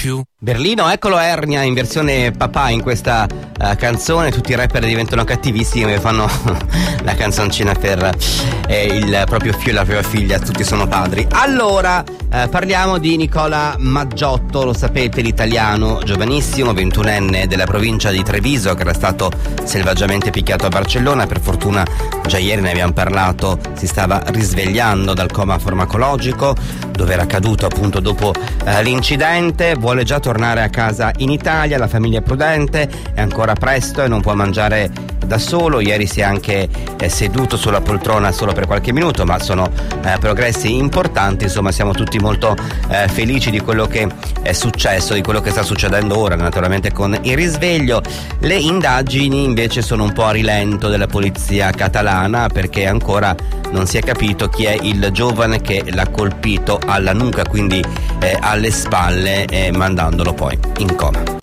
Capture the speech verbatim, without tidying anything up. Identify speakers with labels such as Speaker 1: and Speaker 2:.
Speaker 1: più.
Speaker 2: Berlino, eccolo Ernia in versione papà in questa uh, canzone. Tutti i rapper diventano cattivissimi e fanno la canzoncina per eh, il proprio figlio e la propria figlia, tutti sono padri. Allora, eh, parliamo di Nicola Maggiotto, lo sapete, l'italiano giovanissimo, ventunenne della provincia di Treviso, che era stato selvaggiamente picchiato a Barcellona. Per fortuna già ieri ne abbiamo parlato, si stava risvegliando dal coma farmacologico dove era caduto appunto dopo eh, l'incidente. Vuole già tornare a casa in Italia, la famiglia è prudente, è ancora presto e non può mangiare da solo. Ieri si è anche eh, seduto sulla poltrona solo per qualche minuto, ma sono eh, progressi importanti. Insomma, siamo tutti molto eh, felici di quello che è successo, di quello che sta succedendo ora, naturalmente con il risveglio. Le indagini invece sono un po' a rilento della polizia catalana, perché ancora non si è capito chi è il giovane che l'ha colpito alla nuca, quindi eh, alle spalle, eh, mandandolo poi in coma.